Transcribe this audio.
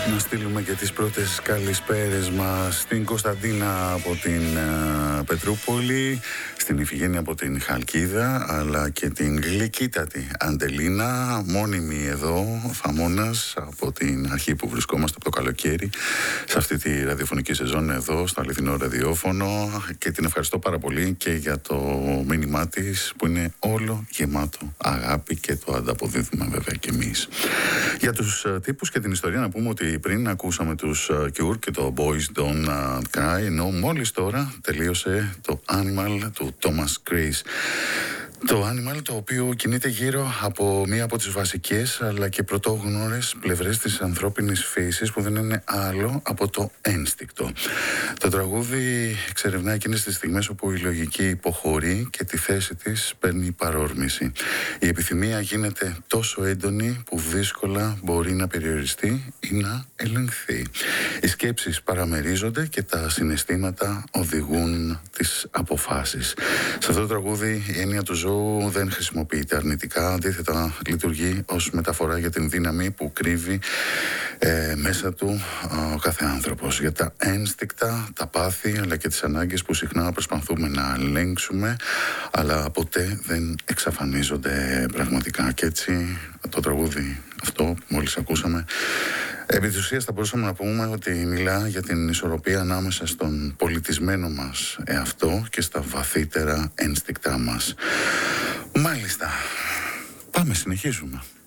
Να στείλουμε και τις πρώτες καλησπέρες μας στην Κωνσταντίνα από την Πετρούπολη, στην Ιφηγένεια από την Χαλκίδα, αλλά και την γλυκύτατη Αντελίνα, μόνιμη εδώ, φαμώνας από την αρχή που βρισκόμαστε από το καλοκαίρι σε αυτή τη ραδιοφωνική σεζόν εδώ στο αληθινό ραδιόφωνο, και την ευχαριστώ πάρα πολύ και για το μήνυμά της που είναι όλο γεμάτο αγάπη και το ανταποδίδουμε βέβαια και εμείς. Για τους τύπους και την ιστορία να πούμε ότι πριν ακούσαμε τους Cure και το Boys Don't Cry, ενώ μόλις τώρα τελείωσε το Animal του Thomas Chris. Το Animal, το οποίο κινείται γύρω από μία από τις βασικές αλλά και πρωτόγνωρες πλευρές της ανθρώπινης φύσης, που δεν είναι άλλο από το ένστικτο. Το τραγούδι εξερευνά εκείνες τις στιγμές όπου η λογική υποχωρεί και τη θέση της παίρνει παρόρμηση. Η επιθυμία γίνεται τόσο έντονη που δύσκολα μπορεί να περιοριστεί ή να ελεγχθεί. Οι σκέψεις παραμερίζονται και τα συναισθήματα οδηγούν τις αποφάσεις. Σε αυτό το τραγούδι η έννοια του ζώου δεν χρησιμοποιείται αρνητικά, αντίθετα λειτουργεί ως μεταφορά για την δύναμη που κρύβει μέσα του ο κάθε άνθρωπος, για τα ένστικτα, τα πάθη αλλά και τις ανάγκες που συχνά προσπαθούμε να ελέγξουμε αλλά ποτέ δεν εξαφανίζονται πραγματικά. Και έτσι το τραγούδι αυτό που μόλις ακούσαμε, επί της ουσίας θα μπορούσαμε να πούμε ότι μιλά για την ισορροπία ανάμεσα στον πολιτισμένο μας εαυτό και στα βαθύτερα ένστικτά μας. Μάλιστα, πάμε, συνεχίζουμε.